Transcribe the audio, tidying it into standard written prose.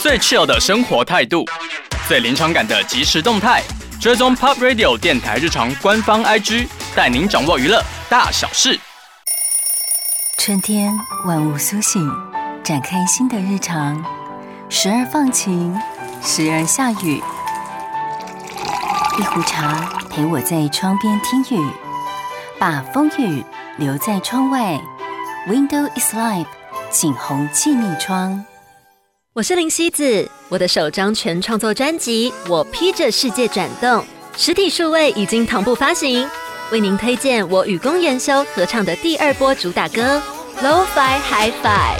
最 chill 的生活态度，最临场感的即时动态，追踪 Pop Radio 电台日常官方 IG， 带您掌握娱乐大小事。 春天，万物苏醒，展开新的日常，时而放晴，时而下雨。一壶茶陪我在窗边听雨，把风雨留在窗外。Window is life， 景洪气密窗。 我是林希子，我的首张全创作专辑《我披着世界转动》实体数位已经同步发行，为您推荐我与公研修合唱的第2波主打歌《Lo-Fi Hi-Fi》。